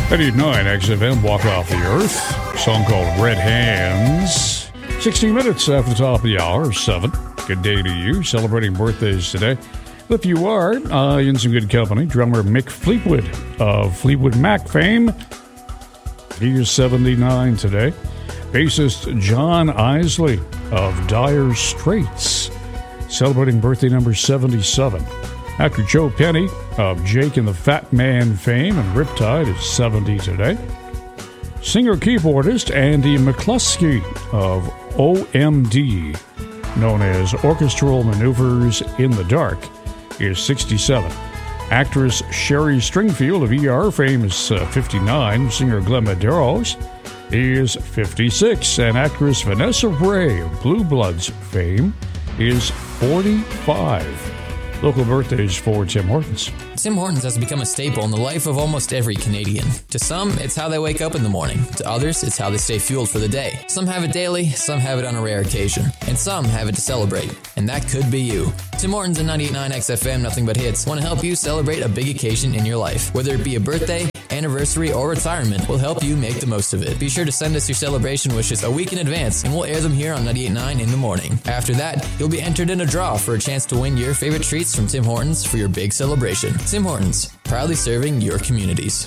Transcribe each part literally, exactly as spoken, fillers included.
eighty-nine X F M, Walk Off the Earth. A song called Red Hands. sixteen minutes after the top of the hour, seven. Good day to you. Celebrating birthdays today. If you are uh, in some good company, drummer Mick Fleetwood of Fleetwood Mac fame. He is seventy-nine today. Bassist John Isley of Dire Straits, celebrating birthday number seventy-seven. Actor Joe Penny of Jake and the Fat Man fame and Riptide is seventy today. Singer-keyboardist Andy McCluskey of O M D, known as Orchestral Maneuvers in the Dark, is sixty-seven. Actress Sherry Stringfield of E R fame is uh, fifty-nine. Singer Glenn Medeiros is fifty-six. And actress Vanessa Ray of Blue Bloods fame is forty-five. Local birthdays for Tim Hortons. Tim Hortons has become a staple in the life of almost every Canadian. To some, it's how they wake up in the morning. To others, it's how they stay fueled for the day. Some have it daily, some have it on a rare occasion, and some have it to celebrate. And that could be you. Tim Hortons and ninety-eight point nine X F M, Nothing But Hits, want to help you celebrate a big occasion in your life. Whether it be a birthday, anniversary, or retirement, we'll help you make the most of it. Be sure to send us your celebration wishes a week in advance, and we'll air them here on ninety-eight point nine in the morning. After that, you'll be entered in a draw for a chance to win your favorite treats from Tim Hortons for your big celebration. Tim Hortons, proudly serving your communities.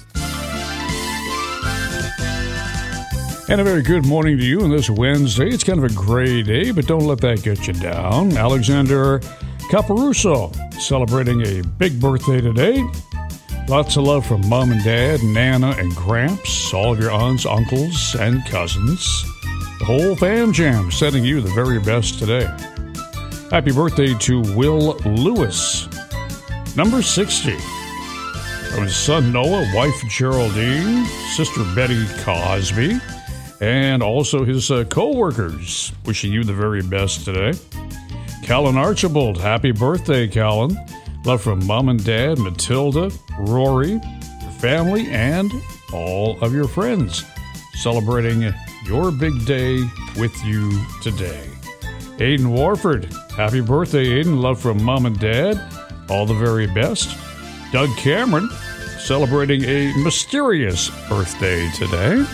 And a very good morning to you on this Wednesday. It's kind of a gray day, but don't let that get you down. Alexander Caparuso celebrating a big birthday today. Lots of love from Mom and Dad, Nana and Gramps, all of your aunts, uncles, and cousins. The whole fam jam sending you the very best today. Happy birthday to Will Lewis, number sixty. From his son Noah, wife Geraldine, sister Betty Cosby, and also his uh, co-workers. Wishing you the very best today. Callan Archibald, happy birthday, Callan. Love from Mom and Dad, Matilda, Rory, your family, and all of your friends. Celebrating your big day with you today. Aiden Warford, happy birthday, Aiden. Love from Mom and Dad, all the very best. Doug Cameron, celebrating a mysterious birthday today.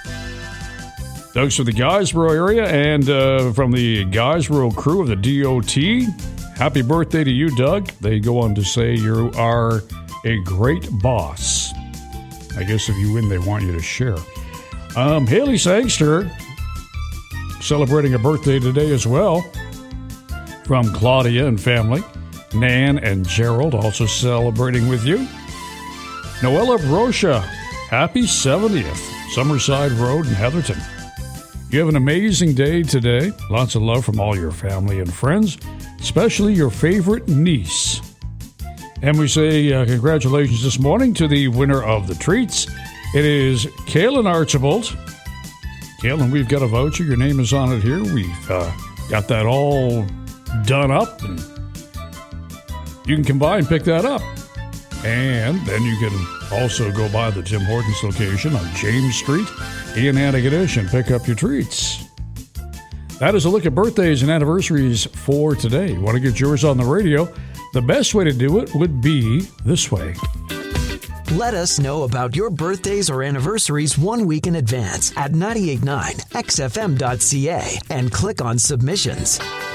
Doug's from the Guysborough area and uh, from the Guysborough crew of the D O T. Happy birthday to you, Doug. They go on to say you are a great boss. I guess if you win, they want you to share. Um, Haley Sangster, celebrating a birthday today as well. From Claudia and family. Nan and Gerald also celebrating with you. Noella Rocha, happy seventieth. Summerside Road in Heatherton. You have an amazing day today. Lots of love from all your family and friends, especially your favorite niece. And we say uh, congratulations this morning to the winner of the treats. It is Kaylin Archibald. Kaylin, we've got a voucher. Your name is on it here. We've uh, got that all done up, and you can come by and pick that up. And then you can also go by the Tim Hortons location on James Street in Antigonish and pick up your treats. That is a look at birthdays and anniversaries for today. You want to get yours on the radio? The best way to do it would be this way. Let us know about your birthdays or anniversaries one week in advance at nine eight nine X F M dot C A and click on submissions.